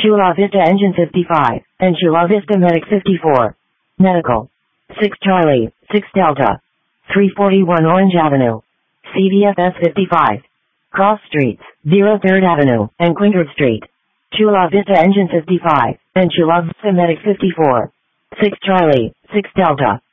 Chula Vista Engine 55, and Chula Vista Medic 54. Medical. 6 Charlie, 6 Delta. 341 Orange Avenue. CVFS 55. Cross Streets, 03rd Avenue, and Quintard Street. Chula Vista Engine 55, and Chula Vista Medic 54. 6 Charlie, 6 Delta.